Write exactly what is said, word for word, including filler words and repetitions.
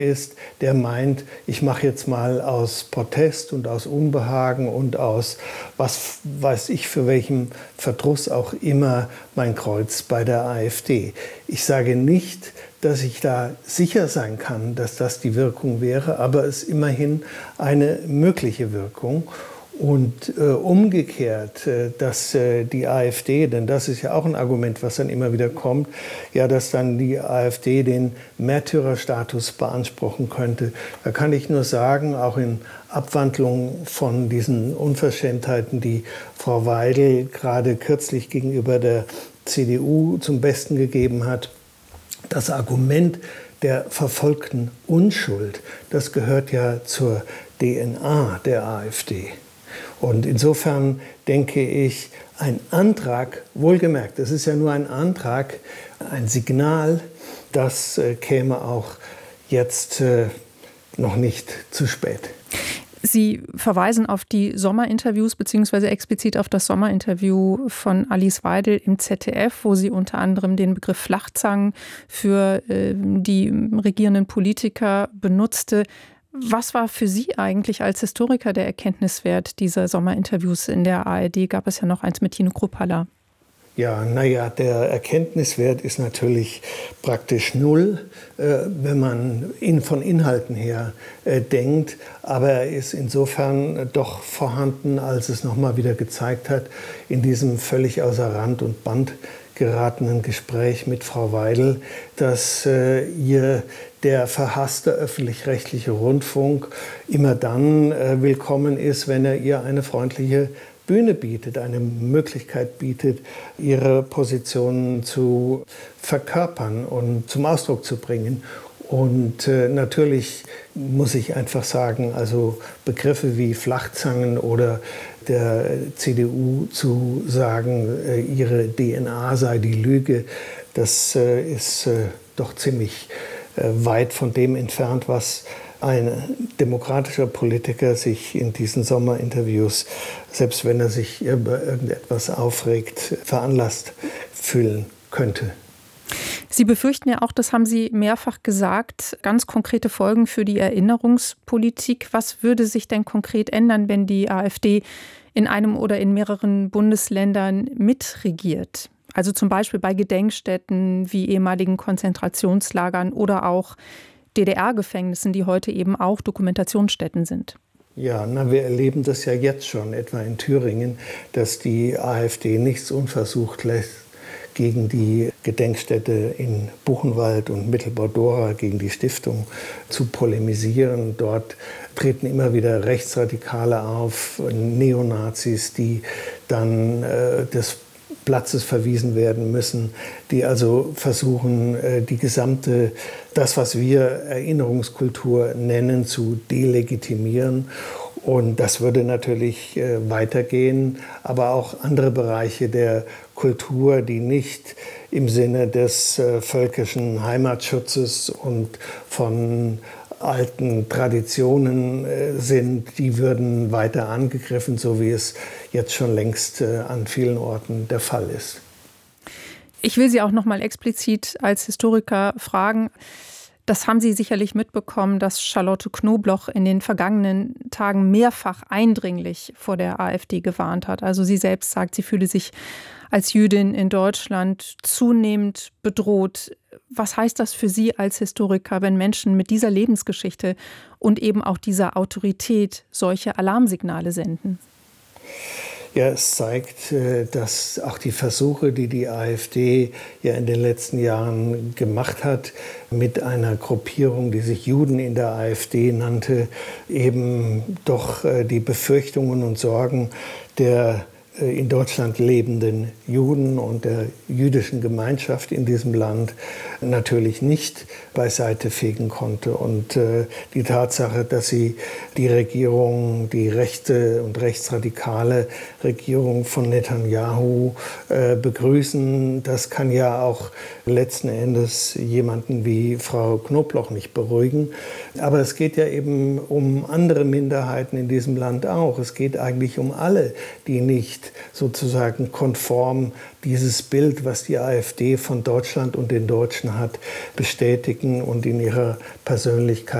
ist, der meint, ich mache jetzt mal aus Protest und aus Unbehagen und aus was weiß ich für welchem Verdruss auch immer mein Kreuz bei der AfD. Ich sage nicht, dass ich da sicher sein kann, dass das die Wirkung wäre, aber es ist immerhin eine mögliche Wirkung. Und äh, umgekehrt, äh, dass äh, die AfD, denn das ist ja auch ein Argument, was dann immer wieder kommt, ja, dass dann die AfD den Märtyrerstatus beanspruchen könnte. Da kann ich nur sagen, auch in Abwandlung von diesen Unverschämtheiten, die Frau Weidel gerade kürzlich gegenüber der C D U zum Besten gegeben hat, das Argument der verfolgten Unschuld, das gehört ja zur D N A der AfD. Und insofern denke ich, ein Antrag, wohlgemerkt, das ist ja nur ein Antrag, ein Signal, das äh, käme auch jetzt äh, noch nicht zu spät. Sie verweisen auf die Sommerinterviews beziehungsweise explizit auf das Sommerinterview von Alice Weidel im Z D F, wo sie unter anderem den Begriff Flachzangen für äh, die regierenden Politiker benutzte. Was war für Sie eigentlich als Historiker der Erkenntniswert dieser Sommerinterviews in der A R D? Gab es ja noch eins mit Tino Kruppalla. Ja, naja, der Erkenntniswert ist natürlich praktisch null, äh, wenn man ihn von Inhalten her äh, denkt. Aber er ist insofern doch vorhanden, als es nochmal wieder gezeigt hat, in diesem völlig außer Rand und Band geratenen Gespräch mit Frau Weidel, dass äh, ihr der verhasste öffentlich-rechtliche Rundfunk immer dann äh, willkommen ist, wenn er ihr eine freundliche Bühne bietet, eine Möglichkeit bietet, ihre Positionen zu verkörpern und zum Ausdruck zu bringen. Und äh, natürlich muss ich einfach sagen, also Begriffe wie Flachzangen oder der C D U zu sagen, äh, ihre D N A sei die Lüge, das äh, ist äh, doch ziemlich äh, weit von dem entfernt, was ein demokratischer Politiker sich in diesen Sommerinterviews, selbst wenn er sich über irgendetwas aufregt, veranlasst fühlen könnte. Sie befürchten ja auch, das haben Sie mehrfach gesagt, ganz konkrete Folgen für die Erinnerungspolitik. Was würde sich denn konkret ändern, wenn die AfD in einem oder in mehreren Bundesländern mitregiert? Also zum Beispiel bei Gedenkstätten wie ehemaligen Konzentrationslagern oder auch D D R-Gefängnissen, die heute eben auch Dokumentationsstätten sind. Ja, na, wir erleben das ja jetzt schon, etwa in Thüringen, dass die AfD nichts unversucht lässt, gegen die Gedenkstätte in Buchenwald und Mittelbau-Dora, gegen die Stiftung zu polemisieren. Dort treten immer wieder Rechtsradikale auf, Neonazis, die dann äh, des Platzes verwiesen werden müssen, die also versuchen, die gesamte, das, was wir Erinnerungskultur nennen, zu delegitimieren. Und das würde natürlich weitergehen, aber auch andere Bereiche der Kultur, die nicht im Sinne des völkischen Heimatschutzes und von alten Traditionen äh, sind, die würden weiter angegriffen, so wie es jetzt schon längst äh, an vielen Orten der Fall ist. Ich will Sie auch noch mal explizit als Historiker fragen. Das haben Sie sicherlich mitbekommen, dass Charlotte Knobloch in den vergangenen Tagen mehrfach eindringlich vor der AfD gewarnt hat. Also sie selbst sagt, sie fühle sich als Jüdin in Deutschland zunehmend bedroht. Was heißt das für Sie als Historiker, wenn Menschen mit dieser Lebensgeschichte und eben auch dieser Autorität solche Alarmsignale senden? Ja, es zeigt, dass auch die Versuche, die die AfD ja in den letzten Jahren gemacht hat, mit einer Gruppierung, die sich Juden in der AfD nannte, eben doch die Befürchtungen und Sorgen der in Deutschland lebenden Juden und der jüdischen Gemeinschaft in diesem Land natürlich nicht beiseite fegen konnte. Und äh, die Tatsache, dass sie die Regierung, die rechte und rechtsradikale Regierung von Netanyahu äh, begrüßen, das kann ja auch letzten Endes jemanden wie Frau Knobloch nicht beruhigen. Aber es geht ja eben um andere Minderheiten in diesem Land auch. Es geht eigentlich um alle, die nicht sozusagen konform dieses Bild, was die AfD von Deutschland und den Deutschen hat, bestätigen und in ihrer Persönlichkeit